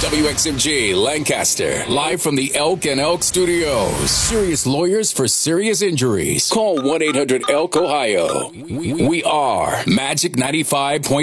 WXMG Lancaster, live from the Elk and Elk Studios. Serious lawyers for serious injuries. Call 1-800-ELK, Ohio. We are Magic 95.